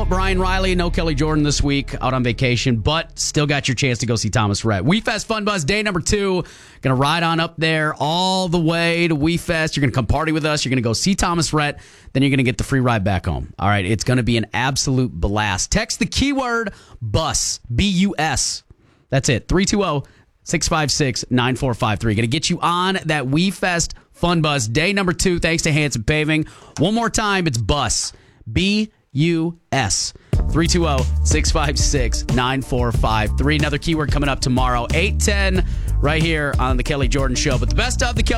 No Brian Riley, no Kelly Jordan this week, out on vacation, but still got your chance to go see Thomas Rhett. WeFest Fun Buzz day number 2. Going to ride on up there all the way to WeFest. You're going to come party with us. You're going to go see Thomas Rhett. Then you're going to get the free ride back home. All right, it's going to be an absolute blast. Text the keyword BUS, B-U-S. That's it, 320-656-9453. Going to get you on that WeFest Fun Buzz day number 2, thanks to Hanson Paving. One more time, it's BUS, B-U-S. 320-656-9453. Another keyword coming up tomorrow, 8:10, right here on the Kelly Jordan Show. But the best of the Kelly